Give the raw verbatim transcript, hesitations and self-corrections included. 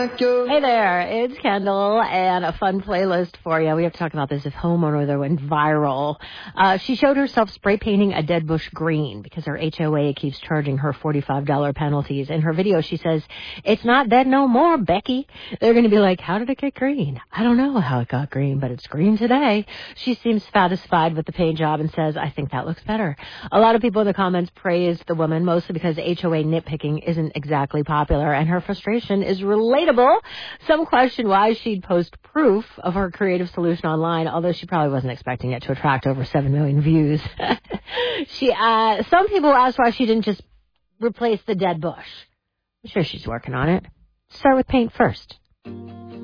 like you. Hey there, it's Kendall, and a fun playlist for you. We have to talk about this if homeowner that went viral. Uh, she showed herself spray painting a dead bush green because her H O A keeps charging her forty-five dollars penalties. In her video, she says, "It's not dead no more, Becky." They're going to be like, "How did it get green?" I don't know how it got green, but it's green today. She seems satisfied with the paint job and says, "I think that looks better." A lot of people in the comments praised the woman, mostly because H O A nitpicking isn't exactly popular, and her frustration is relatable. Some question why she'd post proof of her creative solution online, although she probably wasn't expecting it to attract over seven million views. she, uh, some people asked why she didn't just replace the dead bush. I'm sure she's working on it. Start with paint first.